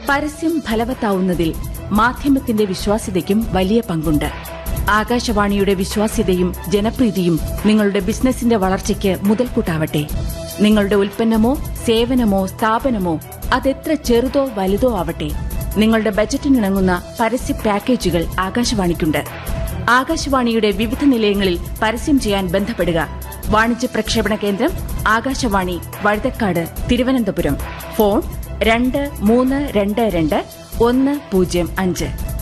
പരസ്യം ഫലവത്താവുന്നതിൽ മാധ്യമത്തിന്റെ വിശ്വാസ്യതയ്ക്കും വലിയ പങ്കുണ്ട്. ആകാശവാണിയുടെ വിശ്വാസ്യതയും ജനപ്രീതിയും നിങ്ങളുടെ ബിസിനസിന്റെ വളർച്ചയ്ക്ക് മുതൽക്കൂട്ടാവട്ടെ. നിങ്ങളുടെ ഉൽപ്പന്നമോ സേവനമോ സ്ഥാപനമോ അതെത്ര ചെറുതോ വലുതോ ആവട്ടെ, നിങ്ങളുടെ ബജറ്റിനിണങ്ങുന്ന പരസ്യ പാക്കേജുകൾ ആകാശവാണിക്കുണ്ട്. ആകാശവാണിയുടെ വിവിധ നിലയങ്ങളിൽ പരസ്യം ചെയ്യാൻ ബന്ധപ്പെടുക. വാണിജ്യ പ്രക്ഷേപണ കേന്ദ്രം ആകാശവാണി, വഴുതക്കാട്, തിരുവനന്തപുരം. ഫോൺ 2322 105.